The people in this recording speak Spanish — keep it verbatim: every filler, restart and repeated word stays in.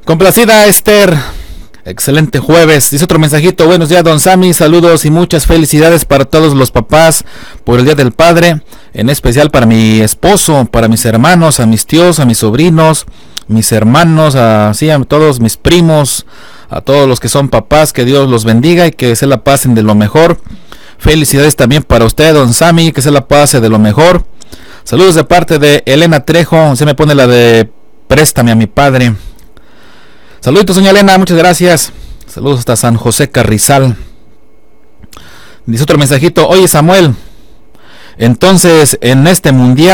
Complacida Esther, excelente jueves. Dice otro mensajito: buenos días, don Sammy, saludos y muchas felicidades para todos los papás por el Día del Padre, en especial para mi esposo, para mis hermanos, a mis tíos, a mis sobrinos, mis hermanos, a, sí, a todos mis primos, a todos los que son papás, que Dios los bendiga y que se la pasen de lo mejor. Felicidades también para usted, don Sammy, que se la pase de lo mejor. Saludos de parte de Elena Trejo, se me pone la de préstame a mi padre. Saluditos, doña Elena, muchas gracias. Saludos hasta San José Carrizal. Dice otro mensajito: oye, Samuel, entonces en este mundial